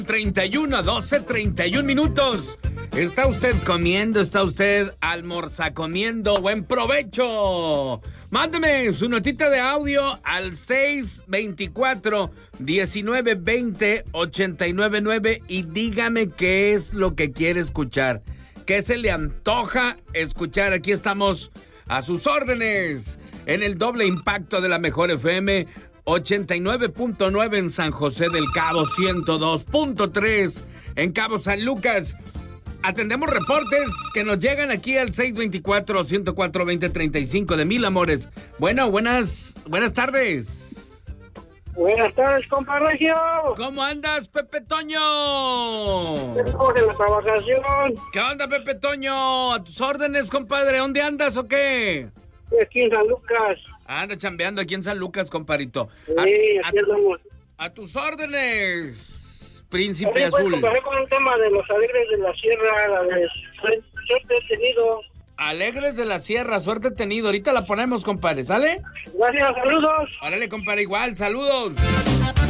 31, 12:31 minutos. ¿Está usted comiendo? ¿Está usted almorzacomiendo? ¡Buen provecho! Mándeme su notita de audio al 624-1920-899 y dígame qué es lo que quiere escuchar. ¿Qué se le antoja escuchar? Aquí estamos a sus órdenes en el doble impacto de la Mejor FM 89.9 en San José del Cabo, 102.3 en Cabo San Lucas. Atendemos reportes que nos llegan aquí al 624-104-2035 de Mil Amores. Bueno, buenas tardes. Buenas tardes, compa Regio. ¿Cómo andas, Pepe Toño? Estamos en la trabajación. ¿Qué onda, Pepe Toño? A tus órdenes, compadre. ¿Dónde andas o qué? Aquí en San Lucas. Anda chambeando aquí en San Lucas, comparito. Sí, aquí andamos. A tus órdenes, Príncipe Pues, Azul. comparé con un tema de los Alegres de la Sierra, la de suerte he tenido. Alegres de la Sierra, suerte tenido. Ahorita la ponemos, compadre, ¿sale? Gracias, saludos. Órale, compadre, igual, saludos.